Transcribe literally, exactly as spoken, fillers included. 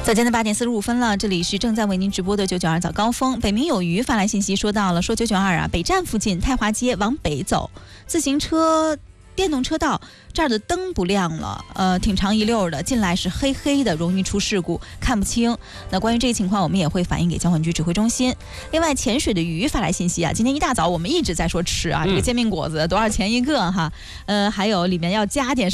早间的八点四十五分了，这里是正在为您直播的九九二早高峰。北冥有鱼发来信息说到了，说九九二啊，北站附近太华街往北走，自行车、电动车道这儿的灯不亮了，呃，挺长一溜的，进来是黑黑的，容易出事故，看不清。那关于这个情况，我们也会反映给交管局指挥中心。另外，潜水的鱼发来信息啊，今天一大早我们一直在说吃啊，这个煎饼果子多少钱一个哈？呃，还有里面要加点。